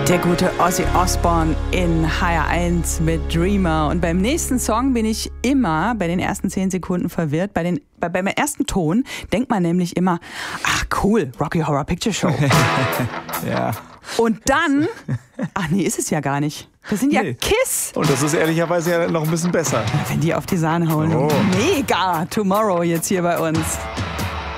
Der gute Ozzy Osbourne in HR1 mit Dreamer. Und beim nächsten Song bin ich immer bei den ersten 10 Sekunden verwirrt. Beim ersten Ton denkt man nämlich immer, ach cool, Rocky Horror Picture Show. Ja. Und dann, ach nee, ist es ja gar nicht. Das sind ja Kiss. Und das ist ehrlicherweise ja noch ein bisschen besser. Wenn die auf die Sahne hauen. Oh. Mega Tomorrow jetzt hier bei uns.